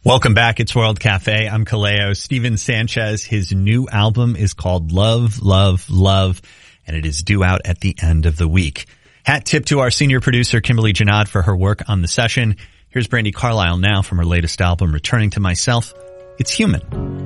Welcome back. It's World Cafe. I'm Kaleo. Steven Sanchez, his new album is called Love, Love, Love, and it is due out at the end of the week. Hat tip to our senior producer, Kimberly Janad, for her work on the session. Here's Brandi Carlile now from her latest album, Returning to Myself. It's Human.